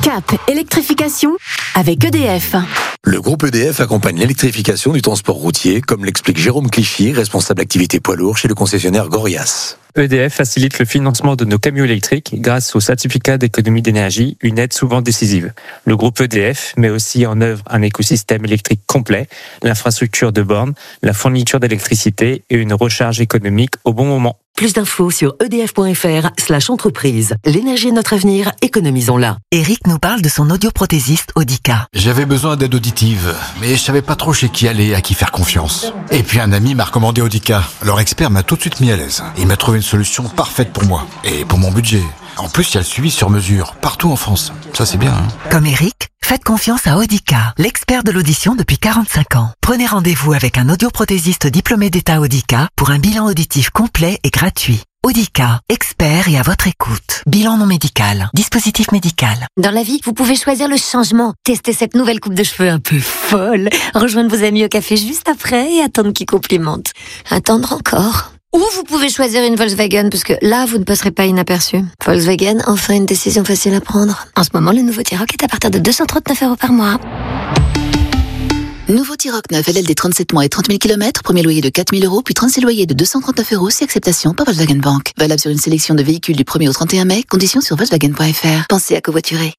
Cap électrification avec EDF. Le groupe EDF accompagne l'électrification du transport routier, comme l'explique Jérôme Clichy, responsable activité poids lourd chez le concessionnaire Gorias. EDF facilite le financement de nos camions électriques grâce au certificat d'économie d'énergie, une aide souvent décisive. Le groupe EDF met aussi en œuvre un écosystème électrique complet, l'infrastructure de bornes, la fourniture d'électricité et une recharge économique au bon moment. Plus d'infos sur edf.fr/entreprise. L'énergie est notre avenir, économisons-la. Eric nous parle de son audioprothésiste Audica. J'avais besoin d'aide auditive, mais je savais pas trop chez qui aller, à qui faire confiance. Et puis un ami m'a recommandé Audica. Leur expert m'a tout de suite mis à l'aise. Il m'a trouvé une solution parfaite pour moi et pour mon budget. En plus, il y a le suivi sur mesure, partout en France. Ça, c'est bien, hein. Comme Eric, faites confiance à Audica, l'expert de l'audition depuis 45 ans. Prenez rendez-vous avec un audioprothésiste diplômé d'État Audica pour un bilan auditif complet et gratuit. Audica, expert et à votre écoute. Bilan non médical, dispositif médical. Dans la vie, vous pouvez choisir le changement. Tester cette nouvelle coupe de cheveux un peu folle. Rejoindre vos amis au café juste après et attendre qu'ils complimentent. Attendre encore. Ou vous pouvez choisir une Volkswagen, parce que là, vous ne passerez pas inaperçu. Volkswagen, enfin une décision facile à prendre. En ce moment, le nouveau T-Roc est à partir de 239 € par mois. Nouveau T-Roc 9 LLD 37 mois et 30 000 km, premier loyer de 4 000 €, puis 36 loyers de 239 € si acceptation par Volkswagen Bank. Valable sur une sélection de véhicules du 1er au 31 mai, conditions sur Volkswagen.fr. Pensez à covoiturer.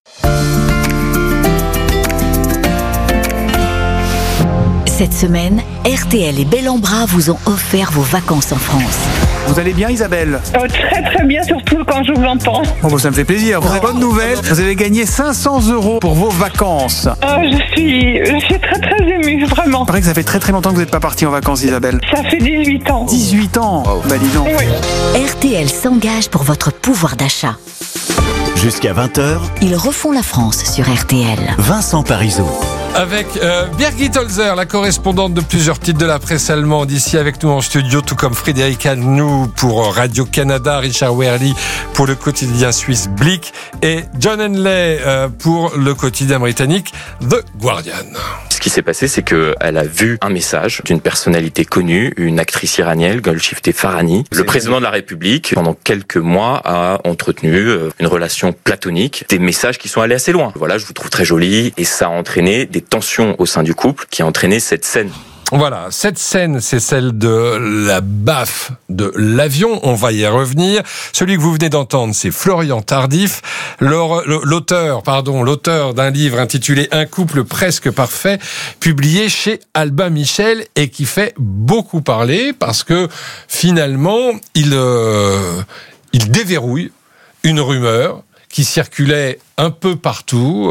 Cette semaine, RTL et Bel-en-Bras vous ont offert vos vacances en France. Vous allez bien, Isabelle? Très très bien, surtout quand je vous entends. Bon, ça me fait plaisir. Bonne nouvelle, vous avez gagné 500 € pour vos vacances. Je suis très très émue, vraiment. Il paraît que ça fait très très longtemps que vous n'êtes pas partie en vacances, Isabelle. Ça fait 18 ans. 18 ans? Bah dis donc. Oui. RTL s'engage pour votre pouvoir d'achat. Jusqu'à 20h, Ils refont la France sur RTL. Vincent Parisot. Avec Birgit Holzer, la correspondante de plusieurs titres de la presse allemande, ici avec nous en studio, tout comme Frédéric Hanou pour Radio-Canada, Richard Wehrli pour le quotidien suisse Blick et John Henley pour le quotidien britannique The Guardian. Ce qui s'est passé, c'est qu'elle a vu un message d'une personnalité connue, une actrice iranienne, Golshifteh Farahani. Le président de la République, pendant quelques mois, a entretenu une relation platonique, des messages qui sont allés assez loin. Voilà, je vous trouve très jolie, et ça a entraîné des tensions au sein du couple qui a entraîné cette scène. Voilà, cette scène, c'est celle de la baffe de l'avion. On va y revenir. Celui que vous venez d'entendre, c'est Florian Tardif, l'auteur d'un livre intitulé Un couple presque parfait, publié chez Albin Michel et qui fait beaucoup parler parce que finalement, il déverrouille une rumeur qui circulait un peu partout,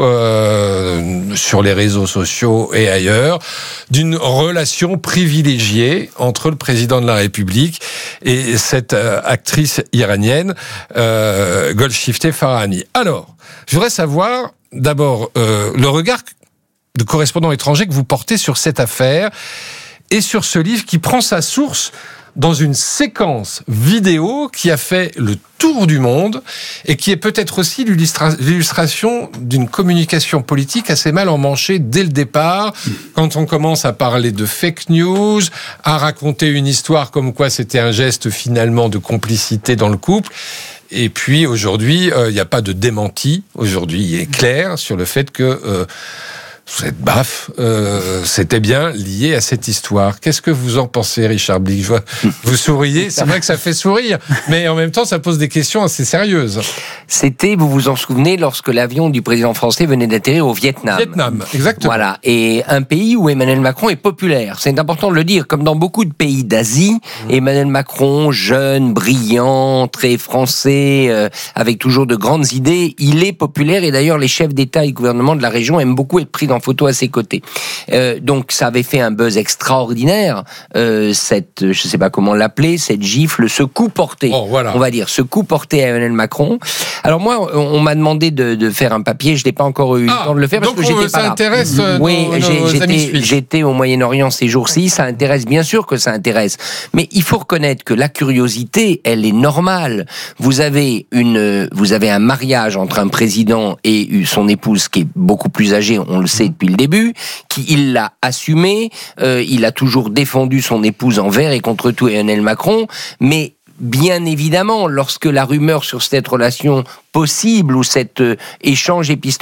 sur les réseaux sociaux et ailleurs, d'une relation privilégiée entre le président de la République et cette actrice iranienne, Golshifteh Farahani. Alors, je voudrais savoir, d'abord, le regard de correspondant étranger que vous portez sur cette affaire et sur ce livre qui prend sa source dans une séquence vidéo qui a fait le tour du monde et qui est peut-être aussi l'illustration d'une communication politique assez mal emmanchée dès le départ, quand on commence à parler de fake news, à raconter une histoire comme quoi c'était un geste finalement de complicité dans le couple. Et puis aujourd'hui, il n'y a pas de démenti. Aujourd'hui, il est clair sur le fait que cette baffe, c'était bien lié à cette histoire. Qu'est-ce que vous en pensez, Richard Blick? Vous souriez, c'est vrai que ça fait sourire, mais en même temps, ça pose des questions assez sérieuses. C'était, vous vous en souvenez, lorsque l'avion du président français venait d'atterrir au Vietnam. Vietnam, exactement. Voilà, et un pays où Emmanuel Macron est populaire. C'est important de le dire, comme dans beaucoup de pays d'Asie, Emmanuel Macron, jeune, brillant, très français, avec toujours de grandes idées, il est populaire, et d'ailleurs les chefs d'État et de gouvernement de la région aiment beaucoup être pris en photo à ses côtés. Donc ça avait fait un buzz extraordinaire, cette, je sais pas comment l'appeler, cette gifle, ce coup porté, on va dire, ce coup porté à Emmanuel Macron. Alors moi, on m'a demandé de faire un papier, je n'ai pas encore eu le temps de le faire parce que j'étais pas là. Intéresse oui, nos amis suisses. J'étais au Moyen-Orient ces jours-ci, ça intéresse, bien sûr que ça intéresse, mais il faut reconnaître que la curiosité, elle est normale. Vous avez un mariage entre un président et son épouse qui est beaucoup plus âgée, on le sait depuis le début, il l'a assumé, il a toujours défendu son épouse envers et contre tout Emmanuel Macron, mais bien évidemment, lorsque la rumeur sur cette relation possible ou cet échange épistolaire